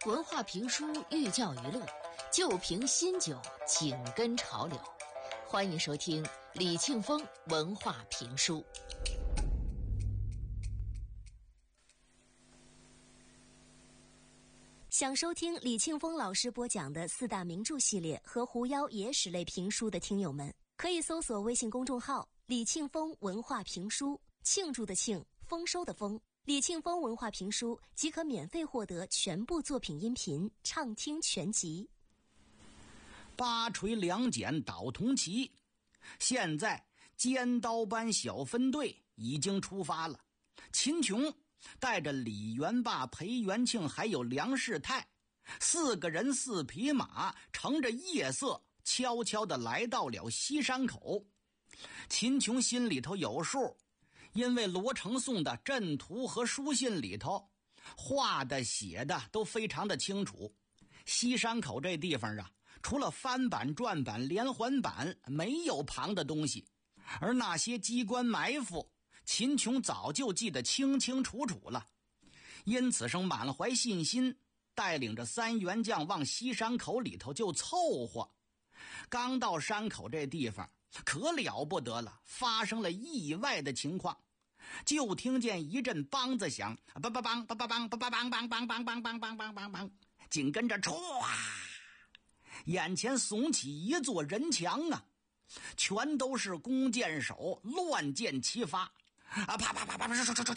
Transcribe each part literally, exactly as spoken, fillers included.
文化评书寓教于乐，旧瓶新酒紧跟潮流。欢迎收听李庆峰文化评书。 想收听李庆峰老师播讲的四大名著系列和狐妖野史类评书的听友们，可以搜索微信公众号李庆峰文化评书，庆祝的庆，丰收的丰，李庆峰文化评书即可免费获得全部作品音频畅听全集。 八锤两锏捣铜旗，现在尖刀班小分队已经出发了。秦琼带着李元霸、裴元庆还有梁世泰四个人四匹马，乘着夜色悄悄地来到了西山口。秦琼心里头有数，因为罗成送的阵图和书信里头画的写的都非常的清楚。西山口这地方啊，除了翻板、转板、连环板，没有旁的东西，而那些机关埋伏秦琼早就记得清清楚楚了，因此生满怀信心，带领着三员将往西山口里头就凑合。刚到山口这地方可了不得了，发生了意外的情况。就听见一阵梆子响，梆梆梆梆梆梆梆梆梆梆梆梆梆梆梆梆梆梆，紧跟着唰，眼前耸起一座人墙啊，全都是弓箭手，乱箭齐发啊！啪啪啪啪！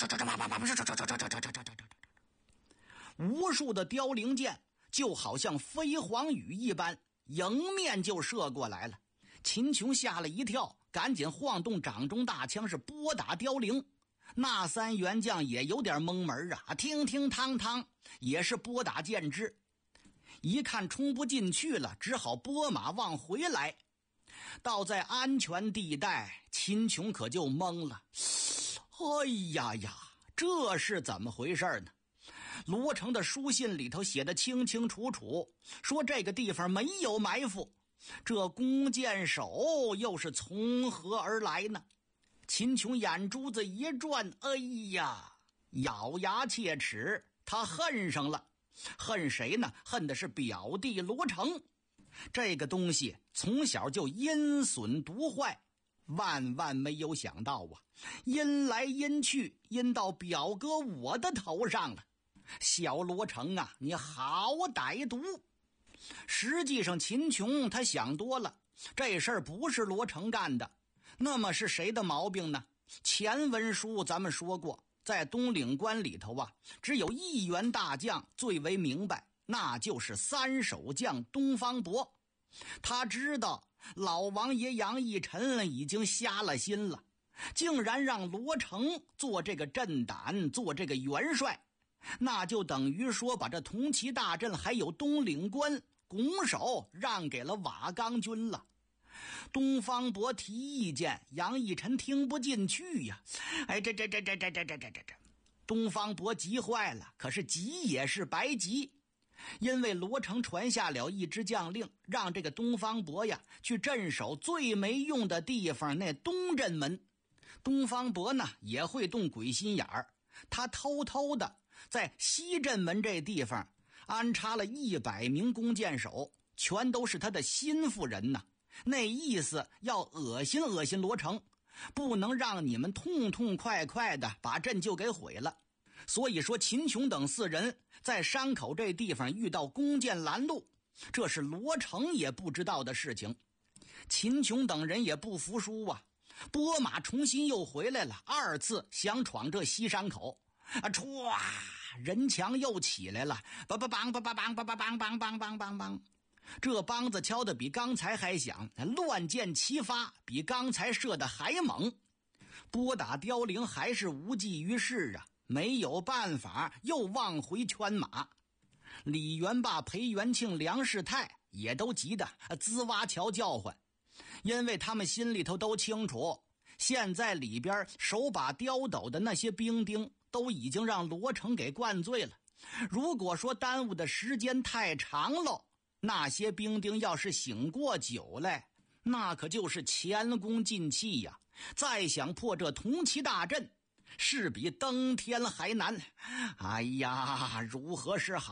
无数的凋零箭就好像飞黄雨一般，迎面就射过来了。秦琼吓了一跳，赶紧晃动掌中大枪，是拨打凋零。那三员将也有点蒙门啊，听听汤汤也是拨打箭支。一看冲不进去了，只好拨马往回来。到在安全地带，秦琼可就懵了。哎呀呀，这是怎么回事呢？罗成的书信里头写得清清楚楚，说这个地方没有埋伏，这弓箭手又是从何而来呢？秦琼眼珠子一转，哎呀，咬牙切齿，他恨上了。恨谁呢？恨的是表弟罗成。这个东西从小就阴损毒坏，万万没有想到啊，阴来阴去，阴到表哥我的头上了。小罗成啊，你好歹毒！实际上秦琼他想多了，这事儿不是罗成干的，那么是谁的毛病呢？前文书咱们说过，在东岭关里头啊，只有一员大将最为明白，那就是三守将东方伯。他知道老王爷杨义臣已经瞎了心了，竟然让罗成做这个镇胆，做这个元帅，那就等于说把这铜旗大阵还有东岭关拱手让给了瓦岗军了。东方伯提意见，杨义臣听不进去呀！哎，这这这这这这这这这这，东方伯急坏了。可是急也是白急，因为罗成传下了一支将令，让这个东方伯呀去镇守最没用的地方，那东镇门。东方伯呢也会动鬼心眼儿，他偷偷的在西镇门这地方安插了一百名弓箭手，全都是他的心腹人呐。那意思要恶心恶心罗成，不能让你们痛痛快快的把阵就给毁了。所以说秦琼等四人在山口这地方遇到弓箭拦路，这是罗成也不知道的事情。秦琼等人也不服输啊，拨马重新又回来了，二次想闯这西山口啊！唰，人墙又起来了，梆梆梆梆梆梆梆梆梆梆梆梆梆梆，这梆子敲得比刚才还响，乱箭齐发，比刚才射的还猛。拨打凋零还是无济于事啊，没有办法，又往回圈马。李元霸、裴元庆、梁世泰也都急得滋哇桥叫唤，因为他们心里头都清楚，现在里边手把刁斗的那些兵丁都已经让罗成给灌醉了。如果说耽误的时间太长了，那些兵丁要是醒过酒来，那可就是前功尽弃呀！再想破这铜旗大阵，是比登天还难。哎呀，如何是好？